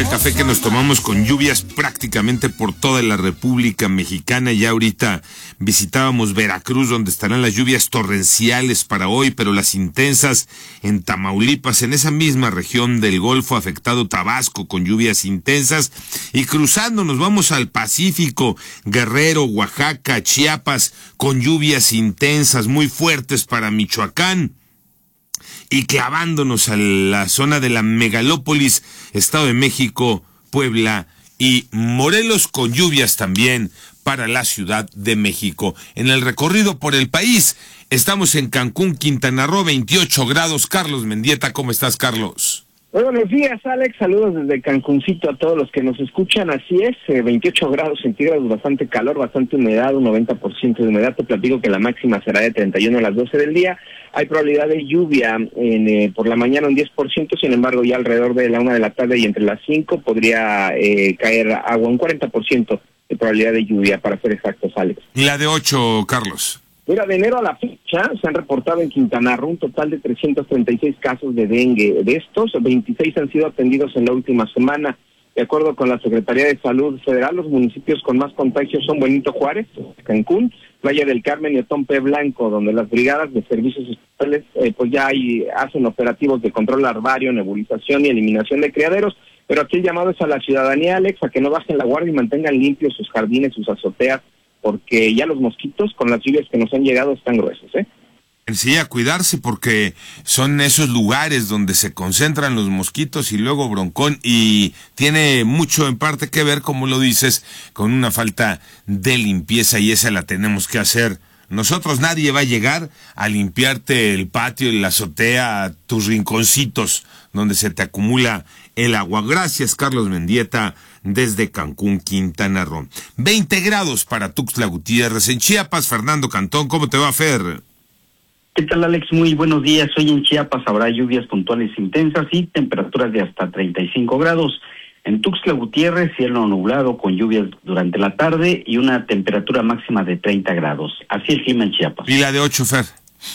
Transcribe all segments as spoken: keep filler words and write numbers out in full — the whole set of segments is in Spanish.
de café que nos tomamos con lluvias prácticamente por toda la República Mexicana. Ya ahorita visitábamos Veracruz, donde estarán las lluvias torrenciales para hoy, pero las intensas en Tamaulipas, en esa misma región del Golfo, afectado Tabasco con lluvias intensas. Y cruzando nos vamos al Pacífico, Guerrero, Oaxaca, Chiapas, con lluvias intensas muy fuertes para Michoacán. Y clavándonos a la zona de la megalópolis, Estado de México, Puebla y Morelos, con lluvias también para la Ciudad de México. En el recorrido por el país, estamos en Cancún, Quintana Roo, veintiocho grados. Carlos Mendieta, ¿cómo estás, Carlos? Muy buenos días, Alex. Saludos desde Cancuncito a todos los que nos escuchan. Así es, eh, veintiocho grados centígrados, bastante calor, bastante humedad, un noventa por ciento de humedad. Te platico que la máxima será de treinta y uno a las doce del día. Hay probabilidad de lluvia en, eh, por la mañana un diez por ciento, sin embargo ya alrededor de la una de la tarde y entre las cinco podría eh, caer agua, un cuarenta por ciento de probabilidad de lluvia, para ser exactos, Alex. ¿Y la de ocho, Carlos? Mira, de enero a la fecha se han reportado en Quintana Roo un total de trescientos treinta y seis casos de dengue. De estos, veintiséis han sido atendidos en la última semana. De acuerdo con la Secretaría de Salud Federal, los municipios con más contagios son Benito Juárez, Cancún, Playa del Carmen y Otompe Blanco, donde las brigadas de servicios especiales eh, pues ya hay, hacen operativos de control larvario, nebulización y eliminación de criaderos. Pero aquí el llamado es a la ciudadanía, Alex, a que no bajen la guardia y mantengan limpios sus jardines, sus azoteas, porque ya los mosquitos con las lluvias que nos han llegado están gruesos, ¿eh? Sí, a cuidarse, porque son esos lugares donde se concentran los mosquitos y luego broncón, y tiene mucho en parte que ver, como lo dices, con una falta de limpieza, y esa la tenemos que hacer nosotros. Nadie va a llegar a limpiarte el patio y la azotea, tus rinconcitos donde se te acumula el agua. Gracias, Carlos Mendieta, desde Cancún, Quintana Roo. veinte grados para Tuxtla Gutiérrez. En Chiapas, Fernando Cantón, ¿cómo te va, Fer? ¿Qué tal, Alex? Muy buenos días. Hoy en Chiapas habrá lluvias puntuales intensas y temperaturas de hasta treinta y cinco grados. En Tuxtla Gutiérrez, cielo nublado con lluvias durante la tarde y una temperatura máxima de treinta grados. Así el clima en Chiapas. ¿Y la de ocho, Fer?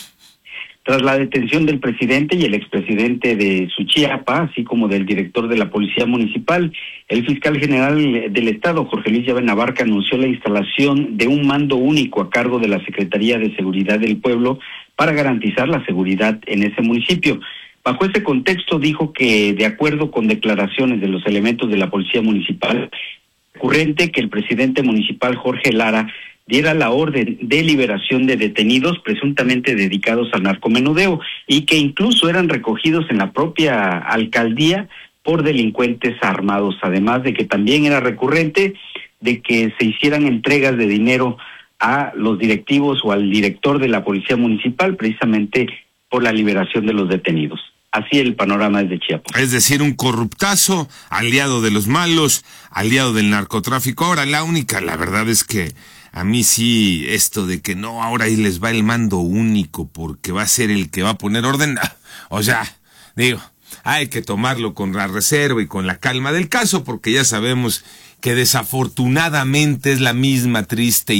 Tras la detención del presidente y el expresidente de Suchiapa, así como del director de la Policía Municipal, el fiscal general del Estado, Jorge Luis Llave Navarca, anunció la instalación de un mando único a cargo de la Secretaría de Seguridad del Pueblo para garantizar la seguridad en ese municipio. Bajo ese contexto, dijo que, de acuerdo con declaraciones de los elementos de la Policía Municipal, es recurrente que el presidente municipal, Jorge Lara, diera la orden de liberación de detenidos presuntamente dedicados al narcomenudeo y que incluso eran recogidos en la propia alcaldía por delincuentes armados, además de que también era recurrente de que se hicieran entregas de dinero a los directivos o al director de la Policía Municipal precisamente por la liberación de los detenidos. Así el panorama es de Chiapas. Es decir, un corruptazo, aliado de los malos, aliado del narcotráfico. Ahora, la única, la verdad es que a mí sí, esto de que no, ahora ahí les va el mando único porque va a ser el que va a poner orden. O sea, digo, hay que tomarlo con la reserva y con la calma del caso, porque ya sabemos que desafortunadamente es la misma triste